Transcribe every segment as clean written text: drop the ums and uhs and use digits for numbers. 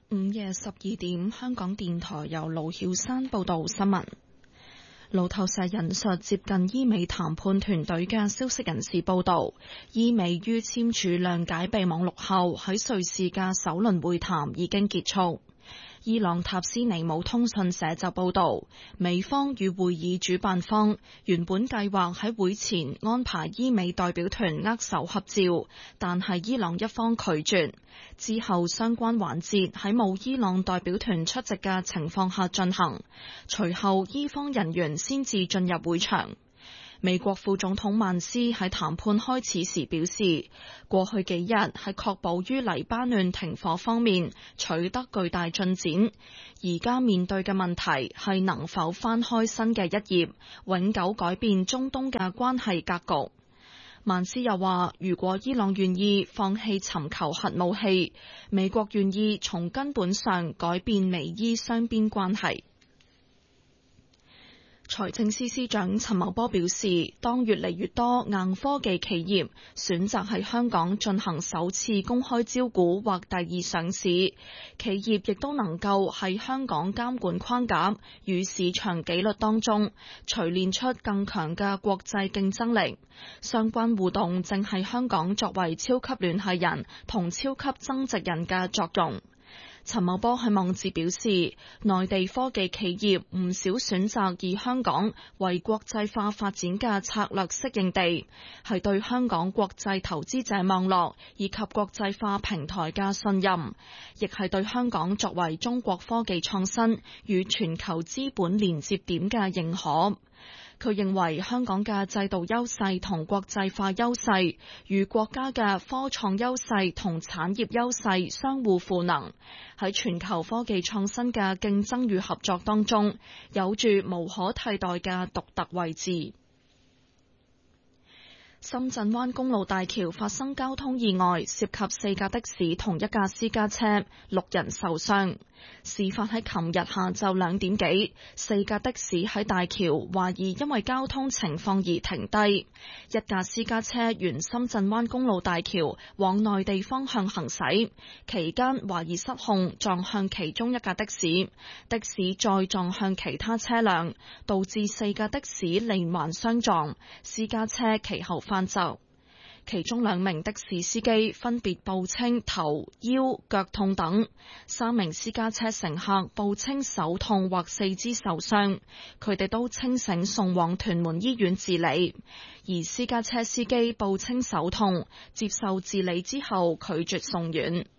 午夜12點，香港電台由盧曉山報道新聞。路透社引述接近伊美談判團隊嘅消息人士報道，伊美於簽署諒解備忘錄後，喺瑞士嘅首輪會談已經結束。伊朗塔斯尼姆通訊社就報道，美方與會議主辦方原本計劃喺會前安排伊美代表團握手合照，但係伊朗一方拒絕。之後相關環節喺冇伊朗代表團出席嘅情況下進行，隨後伊方人員先至進入會場。美國副總統曼斯喺談判開始時表示，過去幾日喺確保於黎巴嫩停火方面取得巨大進展，而家面對嘅問題係能否翻開新嘅一頁，永久改變中東嘅關係格局。曼斯又話，如果伊朗願意放棄尋求核武器，美國願意從根本上改變美伊雙邊關係。財政司司長陳茂波表示，當越嚟越多硬科技企業選擇喺香港進行首次公開招股或第二上市，企業亦都能夠喺香港監管框架與市場紀律當中錘煉出更強嘅國際競爭力。相關互動正係香港作為超級聯繫人同超級增值人嘅作用。陳茂波喺網誌表示，內地科技企業唔少選擇以香港為國際化發展嘅策略適應地，係對香港國際投資者網絡以及國際化平台嘅信任，亦係對香港作為中國科技創新與全球資本連接點嘅認可。佢認為香港嘅制度優勢同國際化優勢與國家嘅科創優勢同產業優勢相互賦能，喺全球科技創新嘅競爭與合作當中，有住無可替代嘅獨特位置。深圳灣公路大橋發生交通意外，涉及4架的士同1架私家車，6人受傷。事發喺琴日下晝2點幾，4架的士喺大橋懷疑因為交通情況而停低，1架私家車沿深圳灣公路大橋往內地方向行駛，期間懷疑失控撞向其中1架的士，的士再撞向其他車輛，導致4架的士連環相撞，私家車其後翻側。其中2名的士司機分別報稱頭、腰、腳痛等，3名私家車乘客報稱手痛或四肢受傷，佢哋都清醒送往屯門醫院治理，而私家車司機報稱手痛，接受治理之後拒絕送院。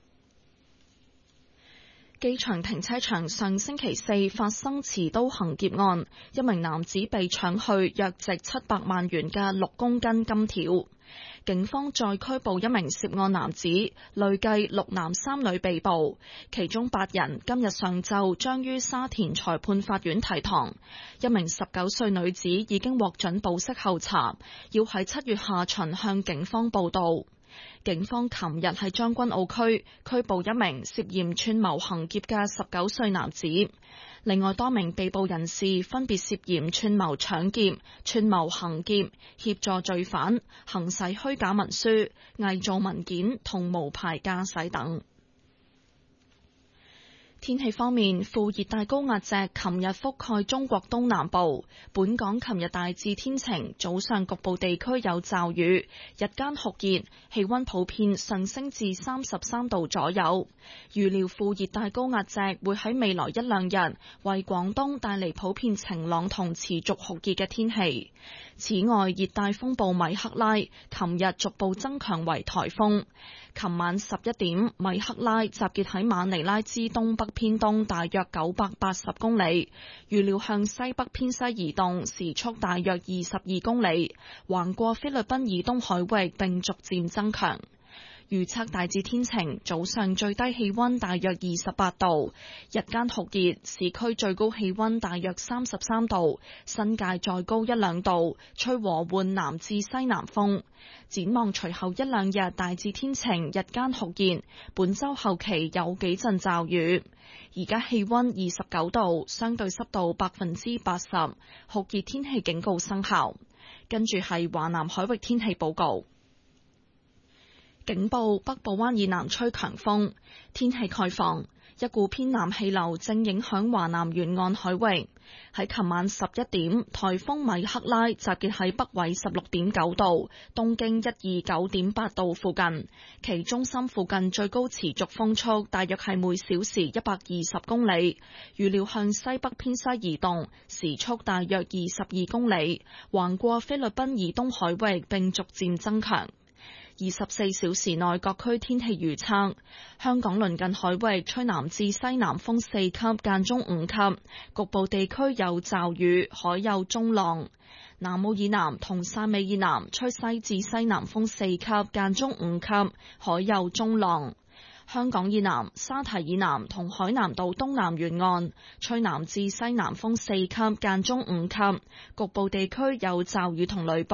機場停車場上星期4發生持刀行劫案，一名男子被搶去約值700萬元嘅6公斤金條。警方再拘捕一名涉案男子，累計6男3女被捕，其中8人今日上晝將於沙田裁判法院提堂。一名19歲女子已經獲准保釋候查，要喺7月下旬向警方報到。警方琴日喺將軍澳區拘捕一名涉嫌串謀行劫嘅19歲男子，另外多名被捕人士分別涉嫌串謀搶劫、串謀行劫、協助罪犯、行使虛假文書、偽造文件同無牌駕駛等。天氣方面，副熱帶高壓脊琴日覆蓋中國東南部，本港琴日大致天晴，早上局部地區有驟雨，日間酷熱，氣溫普遍上升至33度左右。預料副熱帶高壓脊會喺未來1-2日為廣東帶嚟普遍晴朗同持續酷熱嘅天氣。此外，熱帶風暴米克拉琴日逐步增強為颱風。琴晚11點，米克拉集結喺馬尼拉之東北偏東大約980公里，預料向西北偏西移動，時速大約22公里，橫過菲律賓以東海域並逐漸增強。預測大致天晴，早上最低氣溫大約28度，日間酷熱，市區最高氣溫大約33度，新界再高1-2度，吹和緩南至西南風。展望隨後1-2日大致天晴，日間酷熱，本週後期有幾陣驟雨。而家氣溫29度，相對濕度80%，酷熱天氣警告生效。跟住係華南海域天氣報告。 警報北部灣以南吹強風。天氣概況，一股偏南氣流正影響華南沿岸海域。喺琴晚11點，颱風米克拉集結喺北緯16.9度、東經129.8度附近，其中心附近最高持續風速大約係每小時120公里，預料向西北偏西移動，時速大約22公里，橫過菲律賓以東海域並逐漸增強。24小時內各區天氣預測：香港鄰近海域吹南至西南風4級，間中5級，局部地區有驟雨，海有中浪。南澳以南同汕尾以南吹西至西南風4級，間中5級，海有中浪。香港以南、沙堤以南同海南島東南沿岸吹南至西南風4級，間中5級，局部地區有驟雨同雷暴。